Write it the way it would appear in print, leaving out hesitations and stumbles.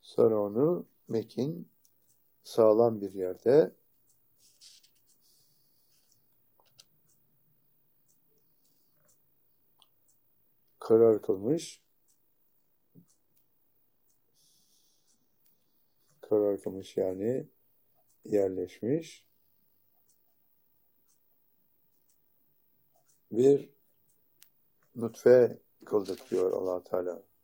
Sonra onu mekin, sağlam bir yerde karar kılmış yani yerleşmiş bir nutfe kıldık diyor Allah Teala.